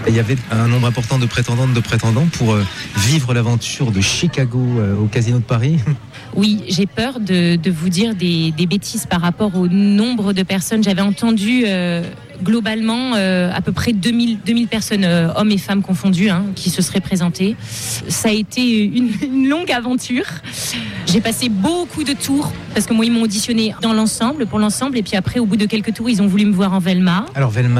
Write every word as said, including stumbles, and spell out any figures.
Il y avait un nombre important de prétendantes, de prétendants pour euh, vivre l'aventure de Chicago euh, au Casino de Paris. Oui, j'ai peur de, de vous dire des, des bêtises par rapport au nombre de personnes. J'avais entendu euh, globalement euh, à peu près deux mille, deux mille personnes, euh, hommes et femmes confondus, hein, qui se seraient présentées. Ça a été une, une longue aventure. J'ai passé beaucoup de tours parce que moi, ils m'ont auditionné dans l'ensemble, pour l'ensemble. Et puis après, au bout de quelques tours, ils ont voulu me voir en Velma. Alors Velma,